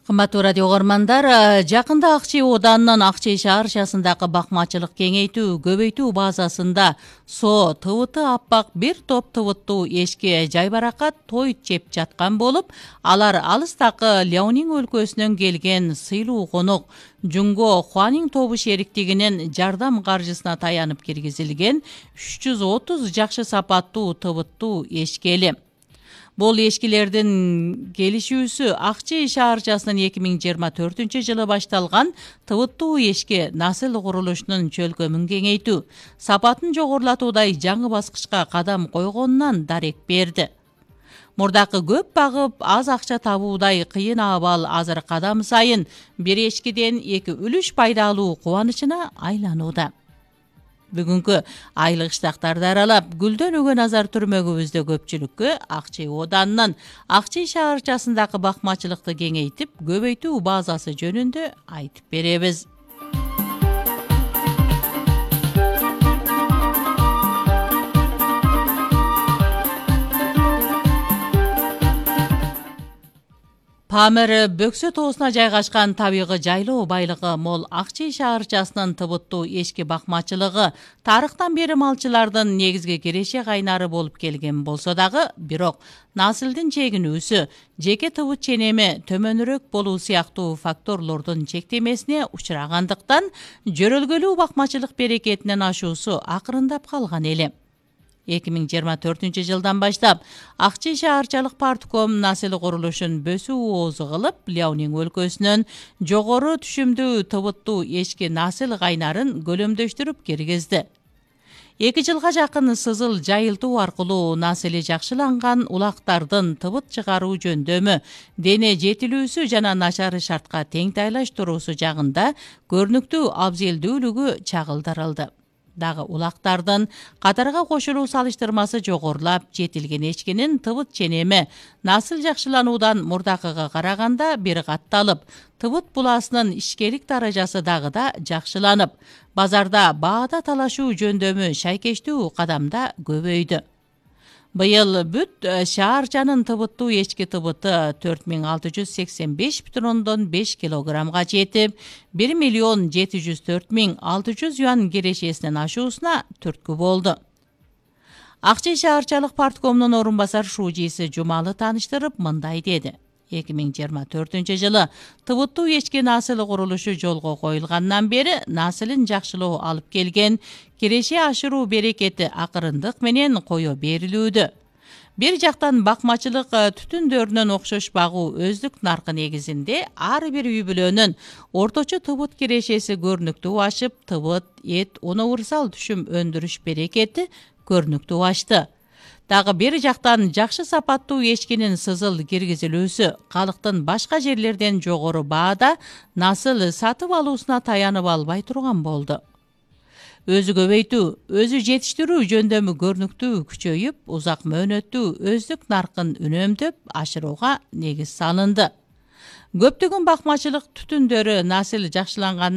Кымбаттуу радио угармандар, жакында Акчи Оданынын Акчи шаарчасындагы бакмачылык кеңейтүү, көбөйтүү базасында соо тыбыты аппак бир топ тыбыттуу эшке жайбаракат той чеп жаткан болуп, алар алыстагы Ляонин өлкөсүнөн келген сыйлуу конок Жунго Хуанин тобу шериктигинин жардам каржысына таянып киргизилген 330 жакшы сапаттуу тыбыттуу эшкели. Бул эшкилердин келишүүсү Акчи шаарчасынын 2024 жылы башталган тыбыттуу эшке насыл курулушунун чөлкөмүн кеңейтүү, сапатын жогорулатуудай жаңы баскычка кадам койгонунан дарек берди. Мурдакы көп багып аз акча табуудай кыйын абал азыр кадам сайын бир эшкиден 2 үлүш пайдалуу кубанычына айланууда. Бүгүнкү айлык иштактарды аралап, гүлдөн өгөн азар түрмөгүбүздө көпчүлүккө Акчи Оданынын Акчи шаарчасындагы бакмачылыкты кеңейтип, көбөйтүү базасы жөнүндө айтып беребиз. Памир Бөксө тоосуна жайгашкан табигый жайлоо байлыгы мол Акчи шаарчасынын тыбыттуу эшки бакмачылыгы тарыхтан бери малчылардын негизги киреше кайнары болуп келген болсо дагы, бирок насылдын чегинүүсү, жеке тыбыт ченеми төмөнүрөөк болуу сыяктуу факторлордун чектемесине учурагандыктан, жөрөлгөлүү бакмачылык берекетинен ашуусу акырындап калган эле. 2024 жылдан баштап Акчи шаарчалык партком насыл курулушун бөсүү оозу кылып, Ляонин өлкөсүнөн жогору түшүмдүү тыбыттуу эшки насыл кайнарын көлөмдөштүрүп киргизди. 2 жылга жакын сызыл жайылтуу аркылуу насыли жакшыланган улактардын тыбыт чыгаруу жөндөмү, дене жетилүүсү жана начар шартка тең тайлаштыруусу жагында көрүнүктүү абзелдүүлүгү чагылдырылды. Дагы улактардын катарга кошулуу салыштырмасы жогорулап, жетилген эчкинин тыбыт ченеми насыл жакшылануудан мурдакыга караганда бир катталып, тыбыт буласынын ишкерлик даражасы дагы да жакшыланып, базарда баада талашуу жөндөмү шайкештүү кадамда көбөйдү. Быйыл бүт шаарчанын тыбыттуу эчки тыбыты 4685,5 килограммга жетип, 1,704,600 юан кирешесинен ашуусуна түрткү болду. Акчи шаарчалык парткомунун орун басар шуужиси Жумалы тааныштырып мындай деди. 2024 жылы тыбыттуу эчки насыл курулушу жолго коюлгандан бери насылын жакшылоо алып келген киреше ашыруу берекети акырындык менен кое берилүүдө. Бир жактан бакмачылык түтүндөрүнөн окшош багуу өздүк наркы негизинде ар бир үй бүлөнүн орточо тыбыт кирешеси көрүнүктүү ашып, тыбыт, эт, универсал түшүм өндүрүш берекети көрүнүктүү ашты. Дагы бир жактан жакшы сапаттуу эшкинин сызыл киргизилүүсү калктын башка жерлерден жогору баада насыл сатып алуусуна таянып албай турган болду. Өзү көбөйтүү, өзү жетиштирүү жөндөмү көрүнүктүү күчөйүп, узак мөөнөттүү өздүк наркын үнөмдөп ашырууга негиз салынды. Көптөгөн бакмачылык түтүндөрү насыл жакшыланган